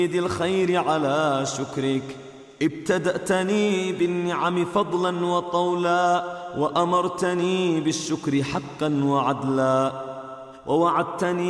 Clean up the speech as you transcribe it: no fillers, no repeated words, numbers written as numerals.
الخير على شكرك. ابتدأتني بالنعم فضلا وطولا، وأمرتني بالشكر حقا وعدلا، ووعدتني